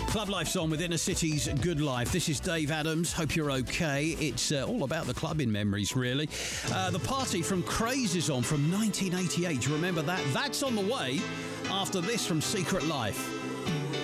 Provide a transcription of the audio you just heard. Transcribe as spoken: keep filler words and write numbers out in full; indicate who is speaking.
Speaker 1: Club Life's on with Inner City's Good Life. This is Dave Adams. Hope you're okay. It's uh, all about the clubbing memories, really. Uh, the party from Craze is on from nineteen eighty-eight. Do you remember that? That's on the way after this from Secret Life.